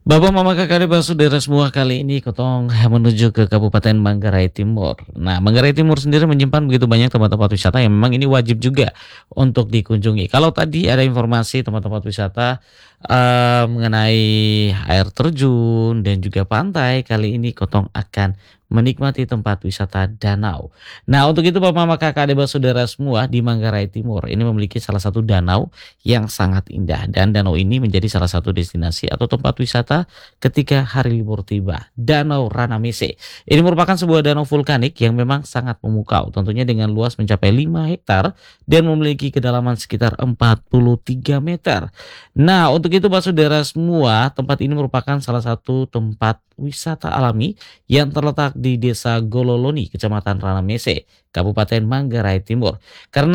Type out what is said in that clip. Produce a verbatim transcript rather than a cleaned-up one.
Bapak, mama, kakak, adik, saudara semua, kali ini kotong menuju ke Kabupaten Manggarai Timur. Nah, Manggarai Timur sendiri menyimpan begitu banyak tempat-tempat wisata yang memang ini wajib juga untuk dikunjungi. Kalau tadi ada informasi tempat-tempat wisata eh, mengenai air terjun dan juga pantai, kali ini kotong akan menikmati tempat wisata danau. Nah, untuk itu Bapak, mama, kakak, adik, saudara semua di Manggarai Timur ini memiliki salah satu danau yang sangat indah, dan danau ini menjadi salah satu destinasi atau tempat wisata ketika hari libur tiba. Danau Ranamese ini merupakan sebuah danau vulkanik yang memang sangat memukau, tentunya dengan luas mencapai lima hektar dan memiliki kedalaman sekitar empat puluh tiga meter. Nah, untuk itu Pak Saudara semua, tempat ini merupakan salah satu tempat wisata alami yang terletak di Desa Gololoni, Kecamatan Ranamese, Kabupaten Manggarai Timur. Karena